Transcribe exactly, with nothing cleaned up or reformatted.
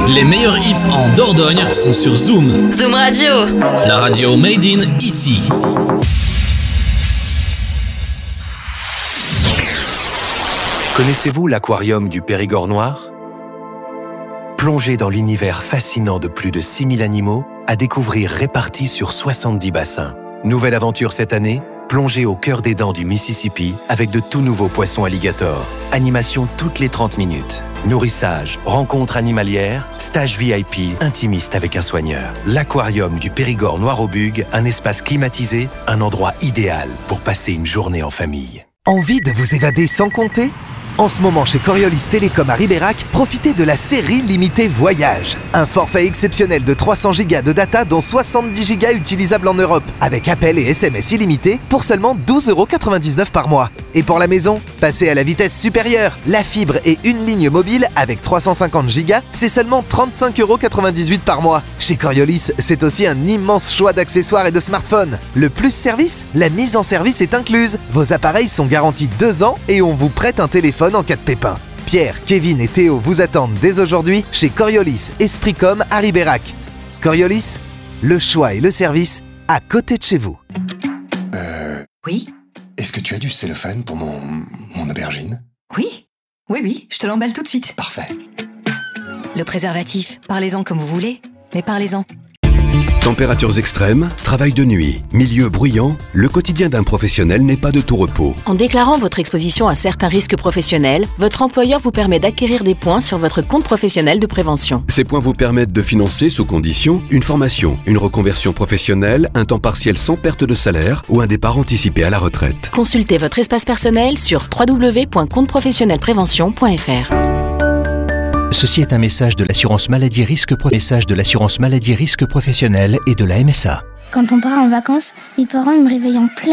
Les meilleurs hits en Dordogne sont sur Zoom. Zoom Radio. La radio made in ici. Connaissez-vous l'aquarium du Périgord noir ? Plongez dans l'univers fascinant de plus de six mille animaux à découvrir répartis sur soixante-dix bassins. Nouvelle aventure cette année, plongez au cœur des dents du Mississippi avec de tout nouveaux poissons alligators. Animation toutes les trente minutes. Nourrissage, rencontres animalières, stage V I P, intimiste avec un soigneur. L'aquarium du Périgord Noir-au-Bug, un espace climatisé, un endroit idéal pour passer une journée en famille. Envie de vous évader sans compter ? En ce moment, chez Coriolis Télécom à Ribérac, profitez de la série limitée Voyage. Un forfait exceptionnel de trois cents gigas de data, dont soixante-dix gigas utilisables en Europe, avec appels et S M S illimités pour seulement douze euros quatre-vingt-dix-neuf par mois. Et pour la maison, passez à la vitesse supérieure. La fibre et une ligne mobile avec trois cent cinquante gigas, c'est seulement trente-cinq euros quatre-vingt-dix-huit par mois. Chez Coriolis, c'est aussi un immense choix d'accessoires et de smartphones. Le plus service, la mise en service est incluse. Vos appareils sont garantis deux ans et on vous prête un téléphone en cas de pépin. Pierre, Kevin et Théo vous attendent dès aujourd'hui chez Coriolis Espricom à Ribérac. Coriolis, le choix et le service à côté de chez vous. Euh... Oui ? Est-ce que tu as du cellophane pour mon... mon aubergine ? Oui ? Oui, oui, je te l'emballe tout de suite. Parfait. Le préservatif, parlez-en comme vous voulez, mais parlez-en. Températures extrêmes, travail de nuit, milieu bruyant, le quotidien d'un professionnel n'est pas de tout repos. En déclarant votre exposition à certains risques professionnels, votre employeur vous permet d'acquérir des points sur votre compte professionnel de prévention. Ces points vous permettent de financer sous condition une formation, une reconversion professionnelle, un temps partiel sans perte de salaire ou un départ anticipé à la retraite. Consultez votre espace personnel sur w w w point compte professionnel prévention point f r. Ceci est un message de l'assurance maladie risque pro- message de l'assurance maladie risque professionnelle et de la M S A. Quand on part en vacances, mes parents ils me réveillent en plein